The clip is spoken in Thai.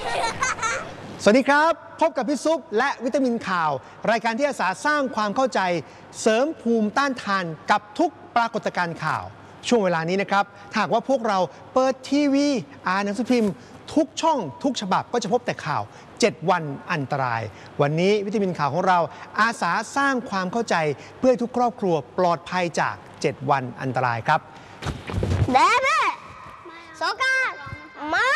สวัสดีครับพบกับพี่ซุปและวิตามินข่าวรายการที่อาสาสร้างความเข้าใจเสริมภูมิต้านทานกับทุกปรากฏการณ์ข่าวช่วงเวลานี้นะครับหากว่าพวกเราเปิดทีวีอ่านหนังสือพิมพ์ทุกช่องทุกฉบับก็จะพบแต่ข่าว7วันอันตรายวันนี้วิตามินข่าวของเราอาสาสร้างความเข้าใจเพื่อให้ทุกครอบครัวปลอดภัยจาก7วันอันตรายครับแม่สงกรานต์มา